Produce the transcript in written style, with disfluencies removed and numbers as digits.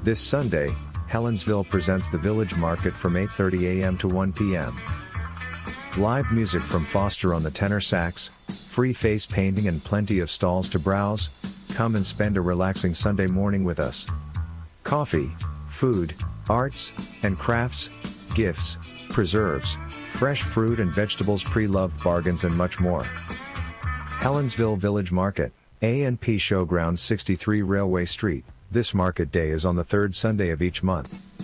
This Sunday, Helensville presents the Village Market from 8:30 a.m. to 1 p.m. Live music from Foster on the tenor sax, free face painting and plenty of stalls to browse. Come and spend a relaxing Sunday morning with us. Coffee, food, arts, and crafts, gifts, preserves, fresh fruit and vegetables, pre-loved bargains and much more. Helensville Village Market, A&P Showgrounds 63 Railway Street. This market day is on the third Sunday of each month.